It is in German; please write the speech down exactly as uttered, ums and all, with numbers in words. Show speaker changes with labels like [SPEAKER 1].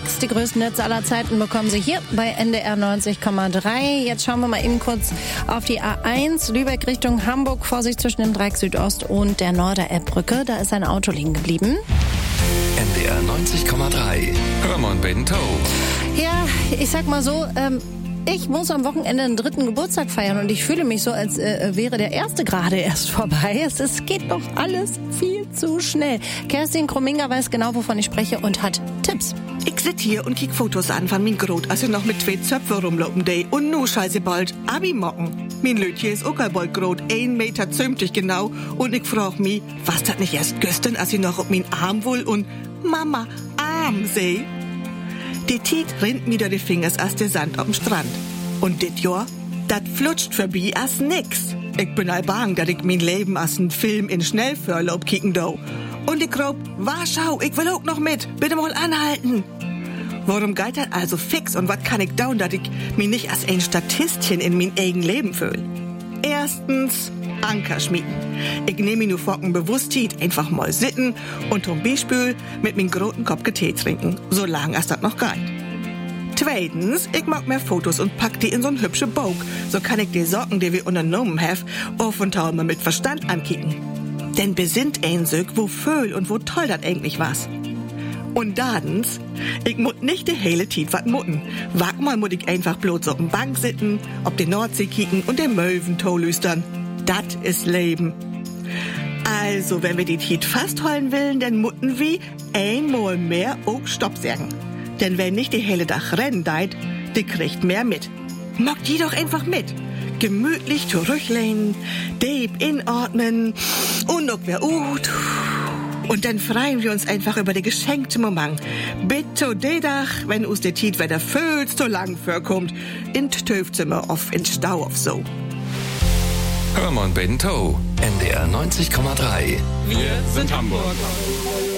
[SPEAKER 1] Klicks. Die größten Netze aller Zeiten bekommen Sie hier bei N D R neunzig Komma drei. Jetzt schauen wir mal eben kurz auf die A eins. Lübeck Richtung Hamburg. Vorsicht zwischen dem Dreieck Südost und der Norderelbbrücke. Da ist ein Auto liegen geblieben.
[SPEAKER 2] N D R neunzig Komma drei. Hör mal, Bento.
[SPEAKER 1] Ja, ich sag mal so, ähm, ich muss am Wochenende einen dritten Geburtstag feiern und ich fühle mich so, als äh, wäre der erste gerade erst vorbei. Es, es geht doch alles viel zu schnell. Kerstin Krumminger weiß genau, wovon ich spreche und hat Tipps.
[SPEAKER 3] Ich sit hier und kick Fotos an von min Grot, als er noch mit zwei Zöpfe rumlopen day und nu scheiße bald Abi-Mocken. Min Lötje ist auch bald grot, ein Meter zömtig genau und ich frag mi, was dat nicht erst gestern, als sie noch auf min Arm wohl und Mama, Arm seh? Die Tiet rinnt mir durch die Fingers als der Sand auf dem Strand. Und dit Jahr, dat flutscht vorbei als nix. Ich bin all bang, dat ich mein Leben als ein Film in Schnellverlauf kicken do. Und ich glaub, Warschau, ich will auch noch mit, bitte mal anhalten. Warum geht dat also fix und wat kann ich down, dat ich mich nicht als ein Statistchen in mein eigen Leben fühl? Erstens, Anker schmieden. Ich nehme mir nur Focken bewusst Tiet, einfach mal sitten und zum Beispiel mit min groten Kopf Tee trinken, solange es das noch geht. Zweitens, ich mag mehr Fotos und pack die in so'n hübsche Bog, so kann ich die Socken, die wir unternommen have, auf und tau mal mit Verstand ankicken. Denn besinnt ein Söck, wo Föhl und wo toll dat eigentlich was. Und dadens, ich mut nicht die hele Tiet wat mutten. Wag mal mut ich einfach bloß so auf Bank sitten, ob die Nordsee kicken und den Möwen lüstern. Dat is Leben. Also, wenn wir die Tiet fastholen willen, dann mutten wir einmal mehr auch Stopp sagen. Denn wenn nicht die helle Dach rennen deit, die kriegt mehr mit. Mag die doch einfach mit. Gemütlich zurücklehnen, deep inatmen und noch wer ut. Und dann freuen wir uns einfach über die geschenkte Moment. Bitte de Dach, wenn us die Tiet wieder viel zu lang vorkommt, in Töfzimmer auf in Stau auf so.
[SPEAKER 2] Hör mal, Bento. N D R neunzig Komma drei.
[SPEAKER 4] Wir sind Hamburg.